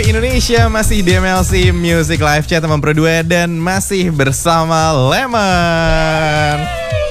Indonesia, masih di MLC Music Live Chat teman Pro 2 dan masih bersama Lemon.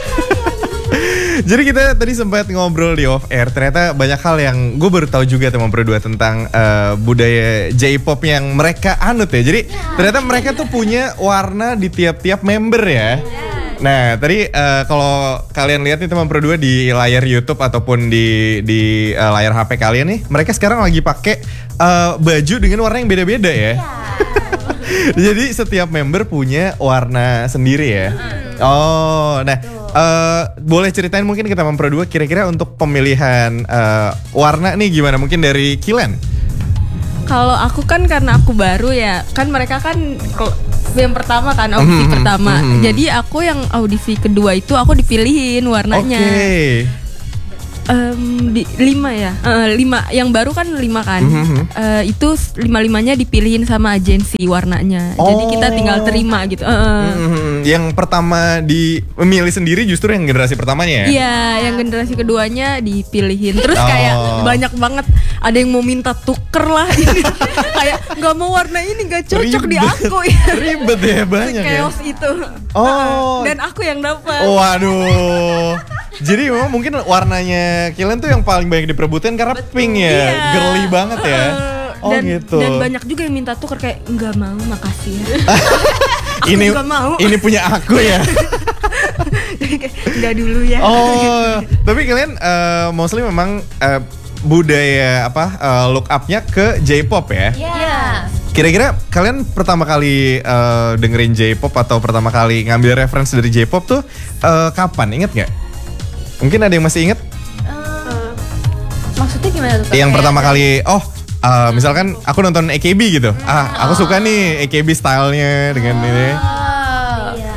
Jadi kita tadi sempat ngobrol di off air. Ternyata banyak hal yang gue baru tahu juga teman Pro 2 tentang budaya J-pop yang mereka anut ya. Jadi ternyata mereka tuh punya warna di tiap-tiap member ya. Nah tadi kalau kalian lihat nih teman Pro 2 di layar YouTube ataupun di layar HP kalian nih, mereka sekarang lagi pakai baju dengan warna yang beda-beda ya. Jadi setiap member punya warna sendiri ya. Oh, nah boleh ceritain mungkin kita teman Pro 2 kira-kira untuk pemilihan warna nih gimana? Mungkin dari Kilen. Kalau aku kan karena aku baru ya, kan mereka kan yang pertama kan audisi pertama. Jadi aku yang audisi kedua itu aku dipilihin warnanya. Oke. 5 ya, 5 yang baru kan 5 kan. Itu 5-5-nya dipilihin sama agensi warnanya. Jadi kita tinggal terima gitu. Yang pertama memilih sendiri justru yang generasi pertamanya ya? Iya, yang generasi keduanya dipilihin. Terus kayak banyak banget ada yang mau minta tuker lah. Kayak nggak mau warna ini, nggak cocok di aku. Ribet ya, banyak ya. Chaos itu. Dan aku yang dapat. Waduh. Jadi memang mungkin warnanya Kilen tuh yang paling banyak diperebutkan karena pink ya, girly banget ya. Gitu. Dan banyak juga yang minta tuker kayak nggak mau, makasih ya. Aku nggak mau. Ini punya aku ya. Nggak dulu ya. Tapi kalian mostly memang budaya look up-nya ke J-pop ya? Iya. Kira-kira kalian pertama kali dengerin J-pop atau pertama kali ngambil reference dari J-pop tuh kapan? Ingat nggak? Mungkin ada yang masih inget? Maksudnya gimana tuh? Yang pertama kali, misalkan aku nonton AKB gitu. Aku suka nih AKB stylenya dengan ini. Iya.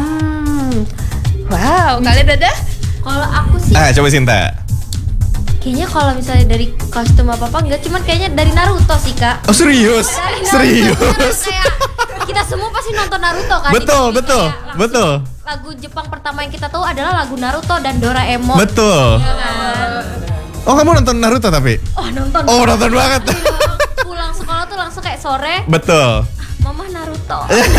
Wow, kalian udah? Kalau aku sih Coba Sinta. kayaknya kalau misalnya dari kostum apa-apa enggak, cuman kayaknya dari Naruto sih, Kak. Oh serius? Dari Naruto, Serius? Kayak kita semua pasti nonton Naruto kan? Betul, Jadi betul, kayak betul. Lagu Jepang pertama yang kita tahu adalah lagu Naruto dan Doraemon. Betul. Ya kan? Oh kamu nonton Naruto tapi? Nonton. Oh nonton banget. Pulang sekolah tuh langsung kayak sore. Betul. Mama Naruto.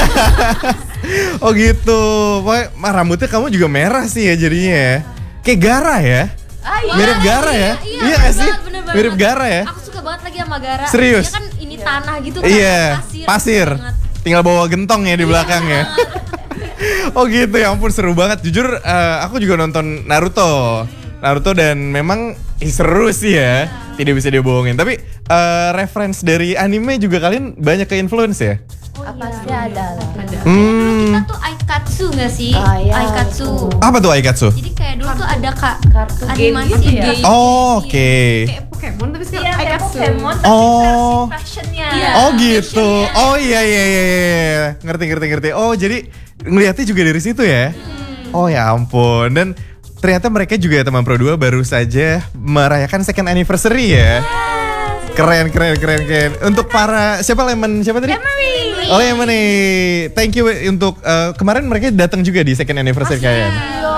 Oh gitu. Pokoknya rambutnya kamu juga merah sih ya jadinya ya. Kayak Gara ya. Iya, Mirip Gara ya? Iya gak sih? Mirip Gara ya? Aku suka banget lagi sama Gara. Serius? Dia kan ini tanah gitu kan. Iya, pasir. Banget. Tinggal bawa gentong ya di belakang ya. Oh gitu, ya ampun seru banget. Jujur aku juga nonton Naruto dan memang seru sih ya. Tidak bisa dibohongin. Tapi reference dari anime juga kalian banyak ke influence ya? Pasti ada lah. Hmm. Kita tuh Aikatsu gak sih? Iya, Aikatsu. Apa tuh Aikatsu? Jadi kayak dulu tuh ada kartu game animasi gitu ya? game. Oh, oke. Kayak Pokemon tapi sekarang Iya, kayak Aikatsu. Pokemon tapi Oh. versi fashionnya. Iya. Oh gitu. Oh iya. Ngerti. Oh jadi ngeliatnya juga dari situ ya? Oh ya ampun. Dan ternyata mereka juga teman Pro 2 baru saja merayakan second anniversary ya. Keren. Untuk para siapa tadi? Oh Lemony. Thank you untuk kemarin mereka datang juga di second anniversary kalian.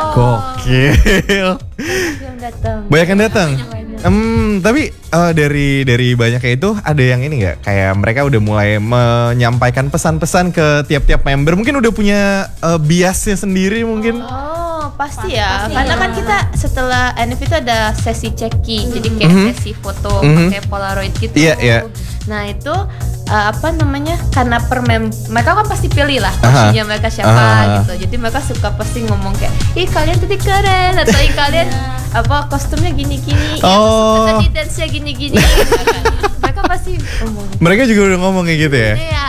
Gokil. Yang datang. Banyak yang datang. Tapi dari banyaknya itu ada yang ini nggak? Kayak mereka udah mulai menyampaikan pesan-pesan ke tiap-tiap member. Mungkin udah punya biasnya sendiri mungkin. Pasti ya. Karena kan kita setelah NF itu ada sesi check-in. Jadi kayak sesi foto pakai Polaroid gitu. Iya. Nah itu karena mereka kan pasti pilih lah costume mereka siapa gitu. Jadi mereka suka pasti ngomong kayak, ih kalian tadi keren, atau ih kalian kostumnya gini-gini, tadi dance-nya gini-gini. Mereka pasti ngomong. Mereka juga udah ngomong kayak gitu ya? Iya.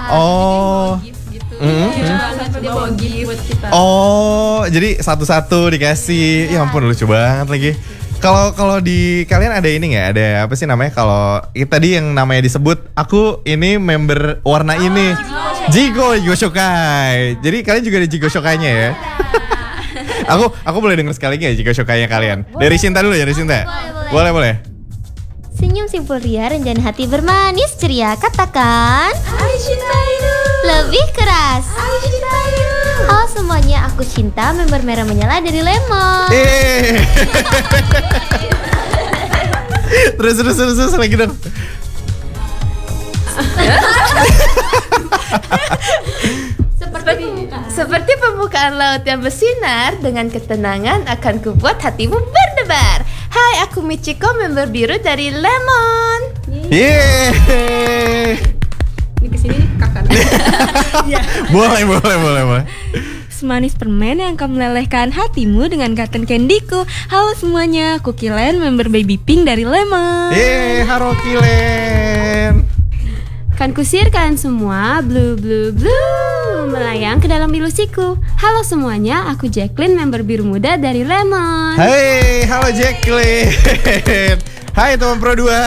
Dia bawa gift buat kita. Oh, jadi satu-satu dikasih. Ya ampun lucu banget lagi. Kalau di kalian ada ini nggak? Ada apa sih namanya? Kalau tadi yang namanya disebut, aku ini member warna ini. Jigo Shokai. Jadi kalian juga ada Jigo Shokainya ya? Aku boleh denger sekali nggak Jigo Shokainya kalian? Dari Sinta dulu ya, dari Sinta. Boleh. Senyum simpul ria, rencana hati bermanis ceria. Katakan lebih keras. Halo semuanya, aku Cinta, member Merah Menyala dari Lemon. Terus lagi dong. Seperti pembukaan laut yang bersinar, dengan ketenangan akan kubuat hatimu berdebar. Hai, aku Michiko, member biru dari Lemon. Yeay. Ini kesini nih kakak. Boleh. Semanis permen yang akan melelehkan hatimu dengan cotton candyku. Halo semuanya, aku Kilen, member Baby Pink dari Lemon. Halo Kilen. Kan kusir kalian semua, blue blue blue, melayang ke dalam ilusiku. Halo semuanya, aku Jacqueline, member biru muda dari Lemon. Hai, halo Jacqueline. Hai teman Pro 2.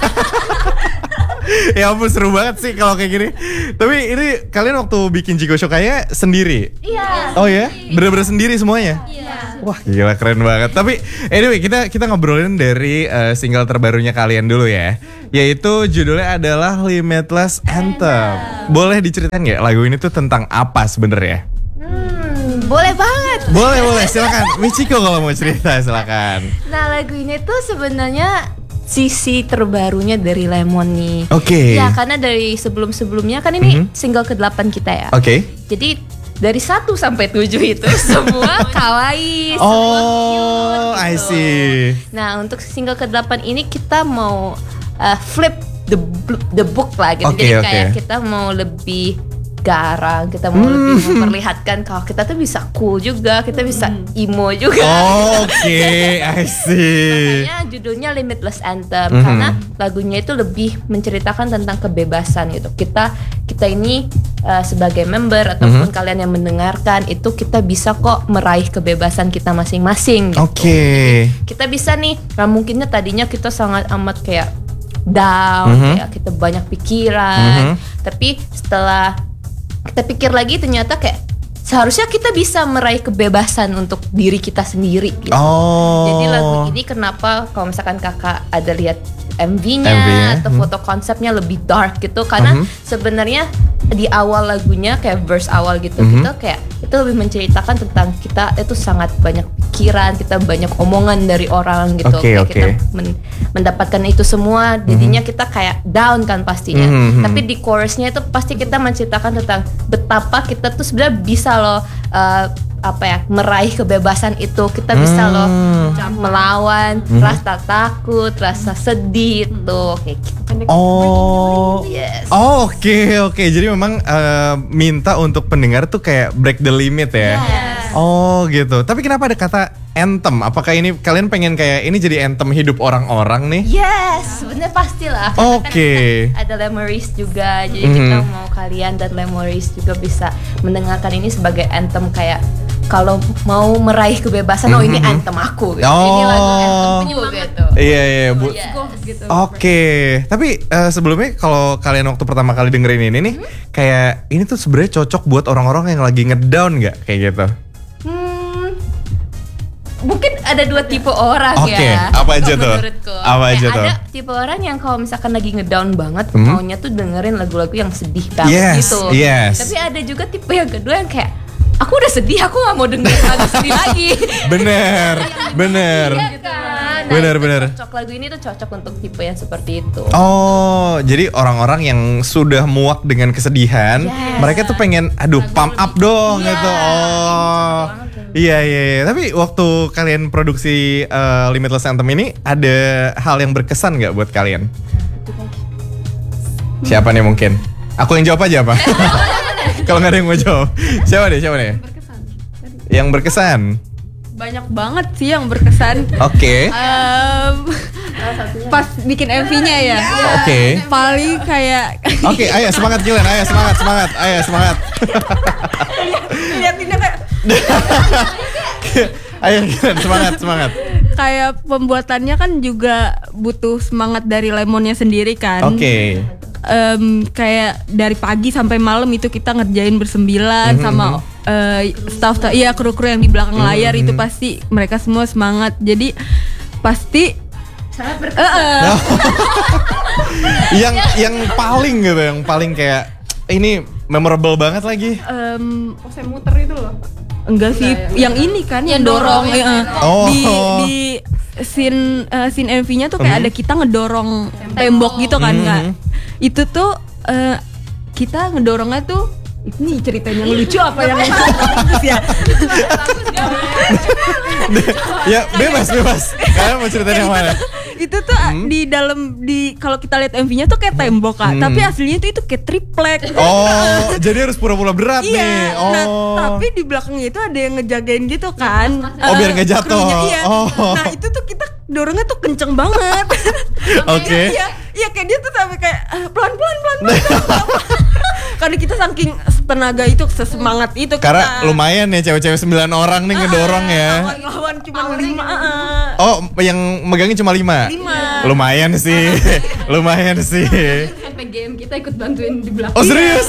Ya ampun, seru banget sih kalau kayak gini. Tapi ini kalian waktu bikin Jigo Shokaya sendiri? Iya. Oh ya? Bener-bener sendiri semuanya? Iya. Wah gila, keren banget. Tapi anyway, kita ngobrolin dari single terbarunya kalian dulu ya. Yaitu judulnya adalah Limitless Anthem. Boleh diceritain gak lagu ini tuh tentang apa sebenarnya? Boleh banget. Boleh, silakan. Michiko kalau mau cerita silakan. Nah, lagu ini tuh sebenarnya sisi terbarunya dari Lemon nih. Oke. Ya, karena dari sebelum-sebelumnya kan ini single ke-8 kita ya. Oke. Jadi dari 1 sampai 7 itu semua kawaii, semua Oh, cute I gitu. see. Nah, untuk single ke-8 ini kita mau flip the book lah gitu. Oke, Jadi oke. kayak kita mau lebih garang, kita mau lebih memperlihatkan kalau kita tuh bisa cool juga, kita bisa emo juga. Oke, I see. Makanya judulnya Limitless Anthem karena lagunya itu lebih menceritakan tentang kebebasan gitu. Kita ini sebagai member ataupun kalian yang mendengarkan itu kita bisa kok meraih kebebasan kita masing-masing gitu. Oke. Kita bisa nih, mungkinnya tadinya kita sangat amat kayak down, kayak kita banyak pikiran, tapi setelah kita pikir lagi ternyata kayak seharusnya kita bisa meraih kebebasan untuk diri kita sendiri gitu. Oh. Jadi lagu ini kenapa kalau misalkan kakak ada lihat MV-nya atau foto konsepnya lebih dark gitu karena sebenarnya di awal lagunya kayak verse awal gitu kita kayak itu lebih menceritakan tentang kita itu sangat banyak pikiran, kita banyak omongan dari orang gitu. Kayak kita mendapatkan itu semua jadinya kita kayak down kan pastinya. Tapi di chorusnya itu pasti kita menceritakan tentang betapa kita tuh sebenarnya bisa loh meraih kebebasan itu. Kita bisa loh melawan rasa takut, rasa sedih itu kayak gitu. Oh. Yes. Oh, oke. Jadi memang minta untuk pendengar tuh kayak break the limit ya. Yes. Oh, gitu. Tapi kenapa ada kata anthem? Apakah ini kalian pengen kayak ini jadi anthem hidup orang-orang nih? Yes, sebenarnya pastilah. Karena kan kita ada Lemories juga, jadi kita mau kalian dan Lemories juga bisa mendengarkan ini sebagai anthem kayak kalau mau meraih kebebasan, oh ini anthem aku gitu. Ini lagu anthemku gitu. Iya, Bu. Yes. Gitu. Oke. Tapi sebelumnya kalau kalian waktu pertama kali dengerin ini nih, kayak ini tuh sebenarnya cocok buat orang-orang yang lagi ngedown nggak kayak gitu? Mungkin ada 2 tipe orang Oke, ya. apa aja tuh? Menurutku. Apa aja tuh? Ada tipe orang yang kalau misalkan lagi ngedown banget, maunya tuh dengerin lagu-lagu yang sedih banget gitu. Yes. Tapi ada juga tipe yang kedua yang kayak aku udah sedih, aku gak mau dengerin lagu sedih lagi. Bener. Iya kan? Nah, Bener. Cocok lagu ini tuh cocok untuk tipe yang seperti itu. Oh, jadi orang-orang yang sudah muak dengan kesedihan, mereka tuh pengen, pump up dong gitu. Oh, iya. Tapi waktu kalian produksi Limitless Anthem ini, ada hal yang berkesan nggak buat kalian? Siapa nih mungkin? Aku yang jawab aja apa? Kalau nggak ada yang mau jawab, siapa deh? Yang berkesan? Banyak banget sih yang berkesan. Oke. Pas bikin MV-nya ya. Oke. Paling kayak Oke, ayo semangat Gilen, ayo semangat. liatinnya kayak Ayo Gilen, semangat. kayak pembuatannya kan juga butuh semangat dari Lemonnya sendiri kan. Oke. Kayak dari pagi sampai malam itu kita ngerjain bersembilan sama staff ya kru-kru yang di belakang layar itu pasti mereka semua semangat. Jadi pasti Sangat berkesan. yang paling kayak ini memorable banget lagi. saya muter itu loh. Enggak sih, yang ini kan yang dorong di scene MV-nya tuh kayak ada kita ngedorong tembok gitu kan, nggak? Itu tuh kita ngedorongnya tuh ini ceritanya yang lucu apa yang bagus ya? Ya bebas. Kalian mau ceritain yang mana? Itu tuh di dalam kalau kita lihat MV-nya tuh kayak tembok Kak, tapi aslinya itu kayak triplek. Oh, jadi harus pura-pura berat nih. Iya, Oh. nah tapi di belakangnya itu ada yang ngejagain gitu kan. Oh, biar nggak jatuh. Krunya, iya. Oh. Nah itu tuh kita dorongnya tuh kenceng banget. Oke. Iya kayak dia tuh sampai kayak pelan-pelan. Karena kita saking tenaga itu, sesemangat itu Karena lumayan ya cewek-cewek 9 orang nih ngedorong ya. Lawan cuma 5. Oh, yang megangin cuma 5? 5. Lumayan sih. Sampai game kita ikut bantuin di belakang. Oh serius?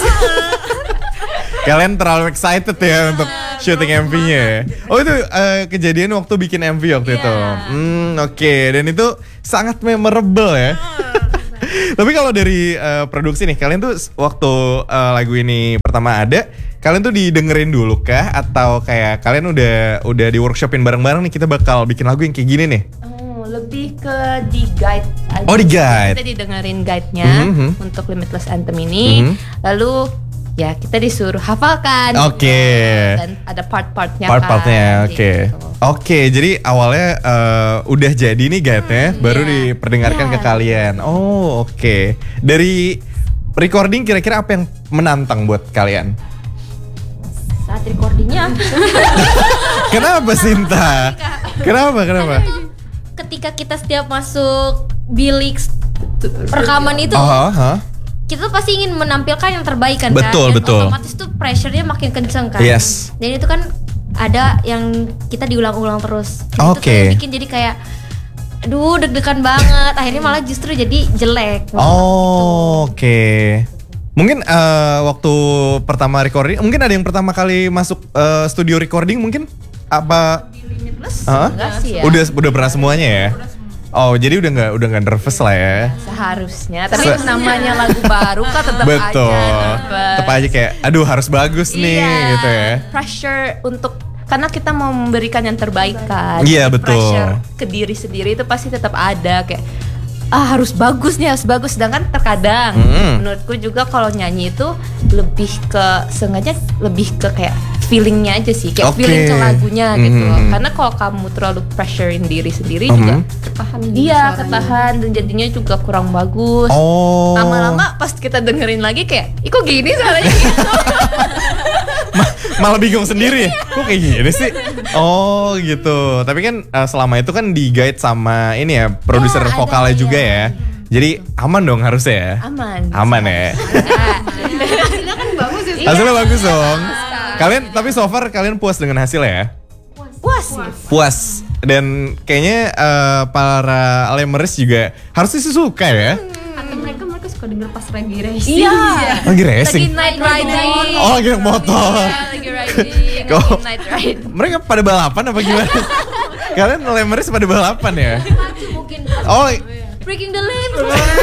Kalian terlalu excited ya untuk syuting MV-nya ya? Oh itu kejadian waktu bikin MV waktu itu? Oke. Dan itu sangat memorable ya? Tapi kalau dari produksi nih, kalian tuh waktu lagu ini pertama ada, kalian tuh didengerin dulu kah? Atau kayak kalian udah di workshopin bareng-bareng nih, kita bakal bikin lagu yang kayak gini nih? Lebih ke di guide aja. Oh, di guide. Kita didengerin guide-nya untuk Limitless Anthem ini. Lalu ya kita disuruh hafalkan. Oke. Dan ada part-partnya Part-partnya, kan, oke. gitu. Oke, jadi awalnya udah jadi nih guide-nya, baru diperdengarkan ke kalian. Oh, oke. Dari recording kira-kira apa yang menantang buat kalian? Saat recordingnya Kenapa Sinta? Kenapa? ketika kita setiap masuk bilik rekaman itu kita tuh pasti ingin menampilkan yang terbaik kan. Betul, Dan betul. otomatis tuh pressure-nya makin kenceng kan. Yes. Dan itu kan ada yang kita diulang-ulang terus. Oke. Itu kayak bikin jadi kayak aduh deg-degan banget. Akhirnya malah justru jadi jelek. Oh, oke. Mungkin waktu pertama recording, mungkin ada yang pertama kali masuk studio recording mungkin? Apa? Limitless Hah? enggak sih ya. Udah pernah semuanya ya? Oh, jadi udah nggak nervous lah ya? Seharusnya, tapi namanya lagu baru kan tetap Betul. aja. Tetap aja kayak, aduh harus bagus nih gitu ya. Pressure untuk karena kita mau memberikan yang terbaik kan. Iya, Jadi betul. Pressure ke diri sendiri itu pasti tetap ada kayak harus bagus nih, harus bagus. Sedangkan terkadang menurutku juga kalau nyanyi itu lebih ke sengaja lebih ke kayak feelingnya aja sih, kayak Oke. feeling ke lagunya gitu. Karena kalau kamu terlalu pressurein diri sendiri juga ketahan dan jadinya juga kurang bagus. Oh. Lama-lama pas kita dengerin lagi kayak, ih kok gini suaranya gitu. Malah bingung sendiri ya, kok kayak gini sih? Oh gitu. Tapi kan selama itu kan di guide sama ini ya, produser ada, vokalnya juga iya. ya. Jadi aman dong harusnya ya? Aman ya? Hasilnya bagus dong. Kalian, tapi so far kalian puas dengan hasilnya ya? Puas sih. Puas. Dan kayaknya para Lemers juga harusnya sih suka ya? Atau mereka suka denger pas lagi racing. Iya. Lagi Lagi racing? night riding. Oh lagi naik motor. Iya, lagi riding, Kok? lagi night ride. Mereka pada balapan apa gimana? Kalian Lemers pada balapan ya? Oh, Breaking the limb.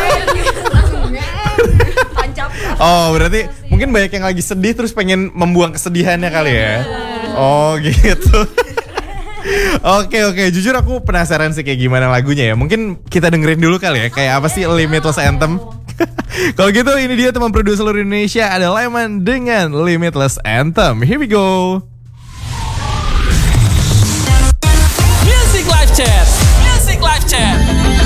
oh berarti mungkin banyak yang lagi sedih terus pengen membuang kesedihannya kali ya? Oh gitu. Oke, jujur aku penasaran sih kayak gimana lagunya ya. Mungkin kita dengerin dulu kali ya, kayak apa sih Limitless Anthem. Kalau gitu ini dia teman produser seluruh Indonesia, ada Lemon dengan Limitless Anthem. Here we go.